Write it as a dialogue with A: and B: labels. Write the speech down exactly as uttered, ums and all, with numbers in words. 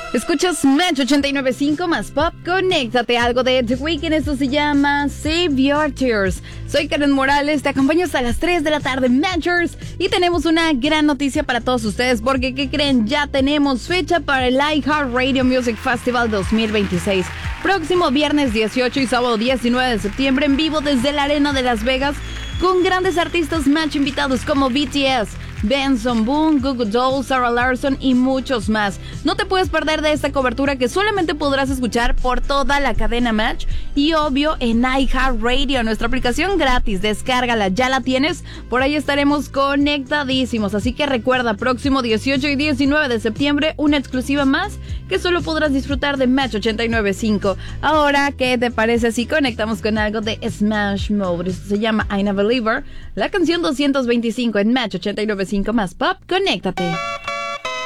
A: Escuchas Match ochenta y nueve punto cinco más Pop. Conéctate, algo de The Weeknd. Esto se llama Save Your Tears. Soy Karen Morales, te acompaño hasta las tres de la tarde, Matchers. Y tenemos una gran noticia para todos ustedes, porque ¿qué creen? Ya tenemos fecha para el iHeartRadio Music Festival dos mil veintiséis. Próximo viernes dieciocho y sábado diecinueve de septiembre, en vivo desde la Arena de Las Vegas, con grandes artistas Match invitados como B T S, Benson Boone, Goo Goo Dolls, Sarah Larson y muchos más. No te puedes perder de esta cobertura que solamente podrás escuchar por toda la cadena Match y obvio en iHeartRadio, nuestra aplicación gratis. Descárgala, ya la tienes, por ahí estaremos conectadísimos. Así que recuerda, próximo dieciocho y diecinueve de septiembre, una exclusiva más que solo podrás disfrutar de Match ochenta y nueve punto cinco. Ahora, ¿qué te parece si conectamos con algo de Smash Mouth? Esto se llama I'm a Believer, la canción doscientos veinticinco en Match ochenta y nueve punto cinco más Pop. Conéctate.